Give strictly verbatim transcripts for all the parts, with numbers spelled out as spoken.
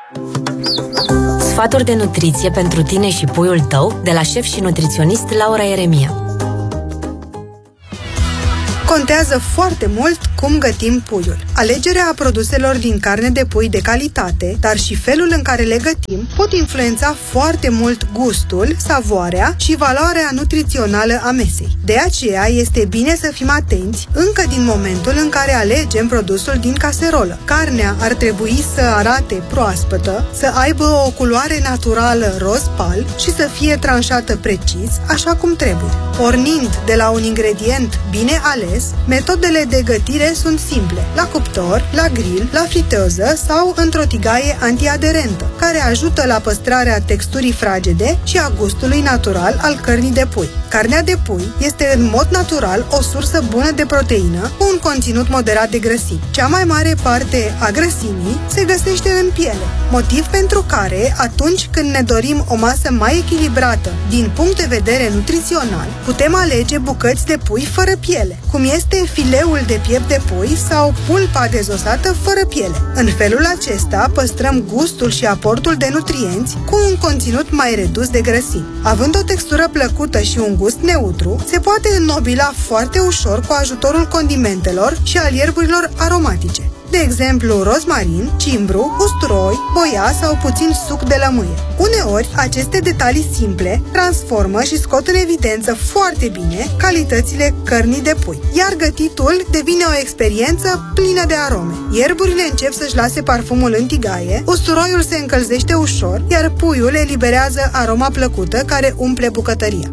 Sfaturi de nutriție pentru tine și puiul tău de la șef și nutriționist Laura Ieremia. Contează foarte mult cum gătim puiul. Alegerea produselor din carne de pui de calitate, dar și felul în care le gătim, pot influența foarte mult gustul, savoarea și valoarea nutrițională a mesei. De aceea este bine să fim atenți încă din momentul în care alegem produsul din caserolă. Carnea ar trebui să arate proaspătă, să aibă o culoare naturală roz-pal și să fie tranșată precis, așa cum trebuie. Pornind de la un ingredient bine ales, metodele de gătire sunt simple, la cuptor, la grill, la friteză sau într-o tigaie antiaderentă, care ajută la păstrarea texturii fragede și a gustului natural al cărnii de pui. Carnea de pui este în mod natural o sursă bună de proteină cu un conținut moderat de grăsimi. Cea mai mare parte a grăsimii se găsește în piele, motiv pentru care, atunci când ne dorim o masă mai echilibrată din punct de vedere nutrițional, putem alege bucăți de pui fără piele, cum este fileul de piept de pui sau pulpa dezosată fără piele. În felul acesta păstrăm gustul și aportul de nutrienți cu un conținut mai redus de grăsimi. Având o textură plăcută și un gust neutru, se poate înnobila foarte ușor cu ajutorul condimentelor și al ierburilor aromatice. De exemplu, rozmarin, cimbru, usturoi, boia sau puțin suc de lămâie. Uneori, aceste detalii simple transformă și scot în evidență foarte bine calitățile cărnii de pui, iar gătitul devine o experiență plină de arome. Ierburile încep să-și lase parfumul în tigaie, usturoiul se încălzește ușor, iar puiul eliberează aroma plăcută care umple bucătăria.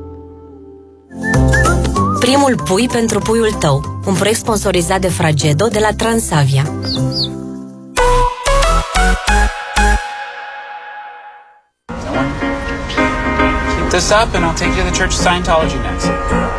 Primul pui pentru puiul tău, un proiect sponsorizat de Fragedo de la Transavia. Keep this up and I'll take you to the Church of Scientology next.